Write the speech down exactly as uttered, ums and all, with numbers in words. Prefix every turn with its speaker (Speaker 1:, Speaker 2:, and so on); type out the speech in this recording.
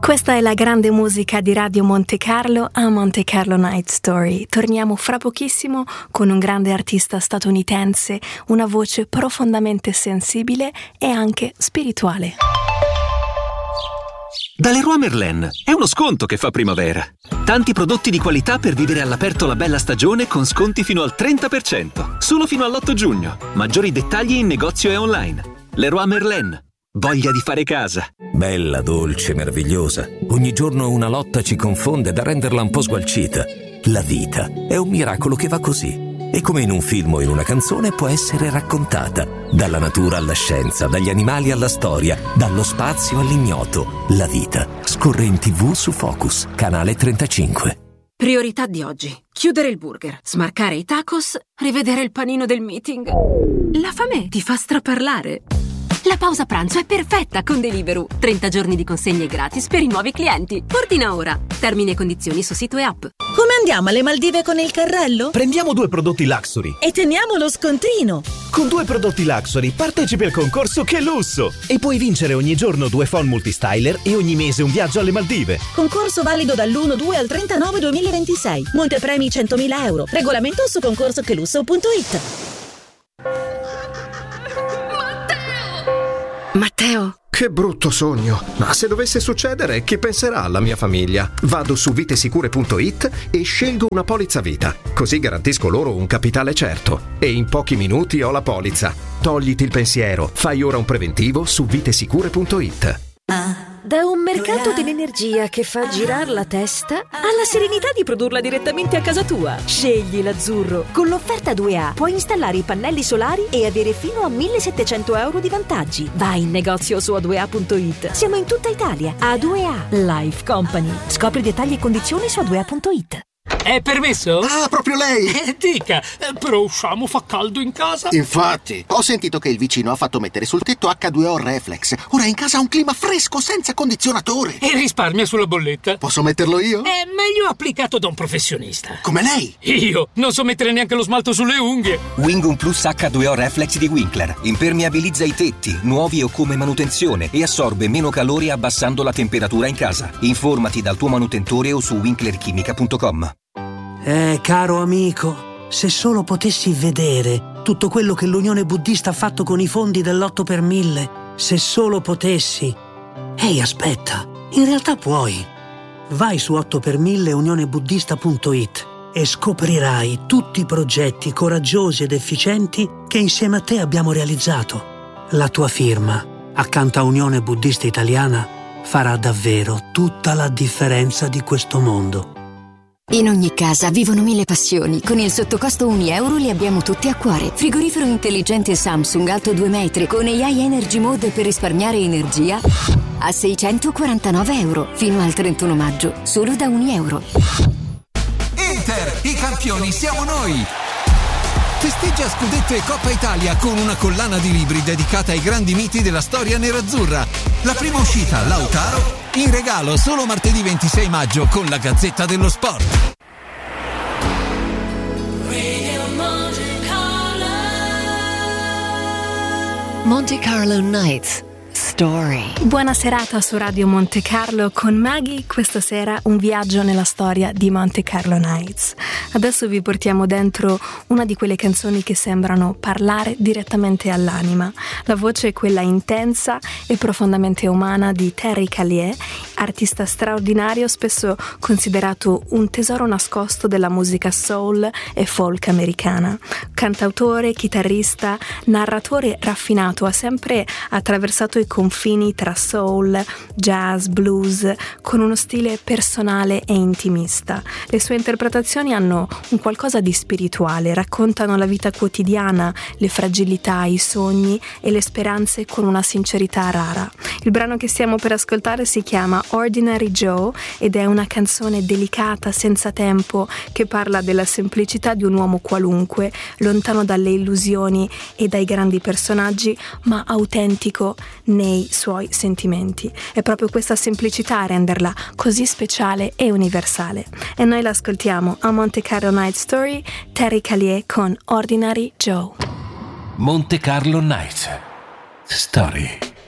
Speaker 1: Questa è la grande musica di Radio Monte Carlo a Monte Carlo Night Story. Torniamo fra pochissimo con un grande artista statunitense, una voce profondamente sensibile e anche spirituale.
Speaker 2: Da Leroy Merlin è uno sconto che fa primavera. Tanti prodotti di qualità per vivere all'aperto la bella stagione con sconti fino al trenta per cento. Solo fino all'otto giugno. Maggiori dettagli in negozio e online. Leroy Merlin. Voglia di fare casa.
Speaker 3: Bella, dolce, meravigliosa. Ogni giorno una lotta ci confonde da renderla un po' sgualcita. La vita è un miracolo che va così. E come in un film o in una canzone può essere raccontata. Dalla natura alla scienza, dagli animali alla storia, dallo spazio all'ignoto. La vita scorre in tivù su Focus, canale trentacinque.
Speaker 4: Priorità di oggi. Chiudere il burger, smarcare i tacos, rivedere il panino del meeting. La fame ti fa straparlare. La pausa pranzo è perfetta con Deliveroo. trenta giorni di consegne gratis per i nuovi clienti. Ordina ora. Termini e condizioni su sito e app.
Speaker 5: Come andiamo alle Maldive con il carrello?
Speaker 6: Prendiamo due prodotti Luxury
Speaker 5: e teniamo lo scontrino.
Speaker 6: Con due prodotti Luxury partecipi al concorso Che Lusso e puoi vincere ogni giorno due phone multistyler e ogni mese un viaggio alle Maldive.
Speaker 5: Concorso valido dall'uno due al trentanove duemilaventisei. Montepremi centomila euro. Regolamento su concorso che lusso punto it.
Speaker 4: Matteo!
Speaker 7: Che brutto sogno! Ma se dovesse succedere, chi penserà alla mia famiglia? Vado su vitesicure punto it e scelgo una polizza vita. Così garantisco loro un capitale certo. E in pochi minuti ho la polizza. Togliti il pensiero. Fai ora un preventivo su vitesicure punto it.
Speaker 5: Da un mercato dell'energia che fa girare la testa alla serenità di produrla direttamente a casa tua. Scegli l'azzurro. Con l'offerta due A puoi installare i pannelli solari e avere fino a millesettecento euro di vantaggi. Vai in negozio su a due a punto it. Siamo in tutta Italia. A due A Life Company. Scopri dettagli e condizioni su a due a punto it.
Speaker 8: È permesso?
Speaker 9: Ah, proprio lei!
Speaker 8: Eh, dica, eh, però usciamo, fa caldo in casa.
Speaker 9: Infatti, ho sentito che il vicino ha fatto mettere sul tetto acca due o Reflex. Ora in casa ha un clima fresco senza condizionatore.
Speaker 8: E risparmia sulla bolletta.
Speaker 9: Posso metterlo io?
Speaker 8: È meglio applicato da un professionista.
Speaker 9: Come lei?
Speaker 8: Io non so mettere neanche lo smalto sulle unghie.
Speaker 10: Wingum Plus acca due o Reflex di Winkler. Impermeabilizza i tetti, nuovi o come manutenzione, e assorbe meno calore abbassando la temperatura in casa. Informati dal tuo manutentore o su winkler chimica punto com.
Speaker 11: Eh, caro amico, se solo potessi vedere tutto quello che l'Unione Buddista ha fatto con i fondi dell'otto per mille, se solo potessi. Ehi, aspetta, in realtà puoi. Vai su otto per mille unione buddista punto it e scoprirai tutti i progetti coraggiosi ed efficienti che insieme a te abbiamo realizzato. La tua firma, accanto a Unione Buddista Italiana, farà davvero tutta la differenza di questo mondo.
Speaker 12: In ogni casa vivono mille passioni. Con il sottocosto un euro li abbiamo tutti a cuore. Frigorifero intelligente Samsung alto due metri con A I Energy Mode per risparmiare energia a seicentoquarantanove euro fino al trentuno maggio, solo da un euro.
Speaker 13: Inter, i campioni siamo noi! Festeggia Scudetto e Coppa Italia con una collana di libri dedicata ai grandi miti della storia nerazzurra. La prima uscita, Lautaro, in regalo solo martedì ventisei maggio con la Gazzetta dello Sport.
Speaker 14: Monte Carlo Nights Story.
Speaker 1: Buona serata su Radio Monte Carlo con Maggie. Questa sera un viaggio nella storia di Monte Carlo Nights. Adesso vi portiamo dentro una di quelle canzoni che sembrano parlare direttamente all'anima. La voce è quella intensa e profondamente umana di Terry Callier, artista straordinario, spesso considerato un tesoro nascosto della musica soul e folk americana. Cantautore, chitarrista, narratore raffinato, ha sempre attraversato i confini tra soul, jazz, blues, con uno stile personale e intimista. Le sue interpretazioni hanno un qualcosa di spirituale, raccontano la vita quotidiana, le fragilità, i sogni e le speranze con una sincerità rara. Il brano che stiamo per ascoltare si chiama Ordinary Joe ed è una canzone delicata, senza tempo, che parla della semplicità di un uomo qualunque, lontano dalle illusioni e dai grandi personaggi, ma autentico nei suoi sentimenti. È proprio questa semplicità a renderla così speciale e universale. E noi l'ascoltiamo a Monte Carlo Night Story, Terry Callier con Ordinary Joe.
Speaker 15: Monte Carlo Night Story.